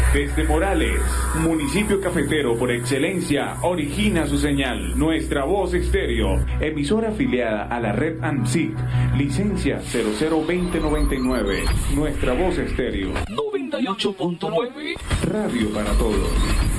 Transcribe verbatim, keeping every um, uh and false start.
Desde Morales, municipio cafetero por excelencia, origina su señal. Nuestra Voz Estéreo, emisora afiliada a la red ANSIC, licencia cero cero veinte noventa y nueve. Nuestra Voz Estéreo. noventa y ocho punto nueve. Radio para todos.